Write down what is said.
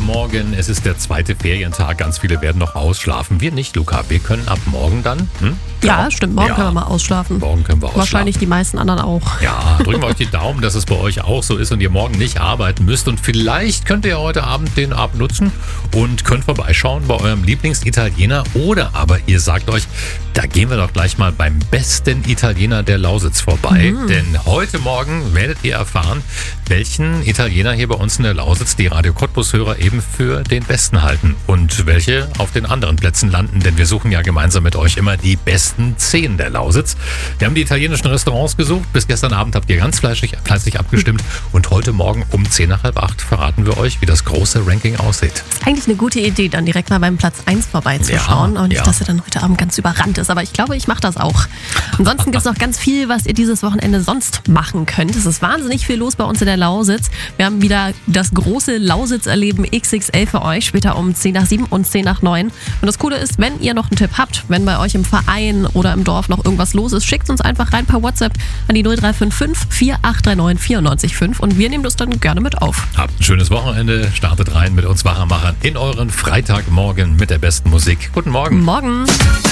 Freitagmorgen, es ist der zweite Ferientag. Ganz viele werden noch ausschlafen. Wir nicht, Luca. Wir können ab morgen dann. Ja, stimmt. Morgen können wir mal ausschlafen. Morgen können wir ausschlafen. Wahrscheinlich die meisten anderen auch. Ja, drücken wir euch die Daumen, dass es bei euch auch so ist und ihr morgen nicht arbeiten müsst. Und vielleicht könnt ihr heute Abend den Abend nutzen und könnt vorbeischauen bei eurem Lieblingsitaliener. Oder aber ihr sagt euch, da gehen wir doch gleich mal beim besten Italiener der Lausitz vorbei. Denn heute Morgen werdet ihr erfahren, welchen Italiener hier bei uns in der Lausitz die Radio Cottbus-Hörer eben für den besten halten. Und welche auf den anderen Plätzen landen. Denn wir suchen ja gemeinsam mit euch immer die besten 10 der Lausitz. Wir haben die italienischen Restaurants gesucht. Bis gestern Abend habt ihr ganz fleißig abgestimmt. Und heute Morgen um 7:50 verraten wir euch, wie das große Ranking aussieht. Eigentlich eine gute Idee, dann direkt mal beim Platz 1 vorbeizuschauen. Und nicht, dass er dann heute Abend ganz überrannt ist. Aber ich glaube, ich mache das auch. Ansonsten gibt es noch ganz viel, was ihr dieses Wochenende sonst machen könnt. Es ist wahnsinnig viel los bei uns in der Lausitz. Wir haben wieder das große Lausitz-Erleben XXL für euch. Später um 7:10 und 9:10. Und das Coole ist, wenn ihr noch einen Tipp habt, wenn bei euch im Verein oder im Dorf noch irgendwas los ist, schickt uns einfach rein per WhatsApp an die 0355 4839 94 und wir nehmen das dann gerne mit auf. Habt ein schönes Wochenende, startet rein mit uns Wachmachern in euren Freitagmorgen mit der besten Musik. Guten Morgen. Morgen.